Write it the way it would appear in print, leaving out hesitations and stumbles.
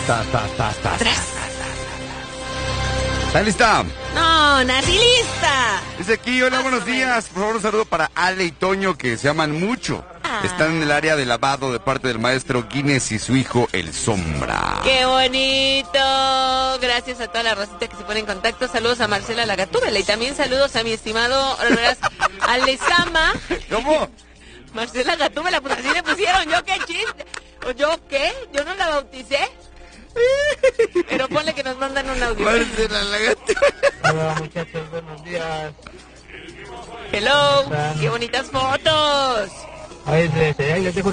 ¿Está lista? No, Nati, lista. Dice aquí, hola, buenos días. Por favor, un saludo para Ale y Toño, que se aman mucho. Están en el área de lavado de parte del maestro Guinness y su hijo, el Sombra. ¡Qué bonito! Gracias a toda la racita que se pone en contacto. Saludos a Marcela Lagatúbela y también saludos a mi estimado Alezama. ¿Cómo? Marcela Gatúbela, pues así le pusieron. ¿Yo qué chiste? ¿Yo qué? ¿Yo no la bauticé? Pero ponle que nos mandan un audio. Marcela Lagatúbela. Hola muchachos, buenos días. Hello, qué bonitas fotos. Ahí les dejo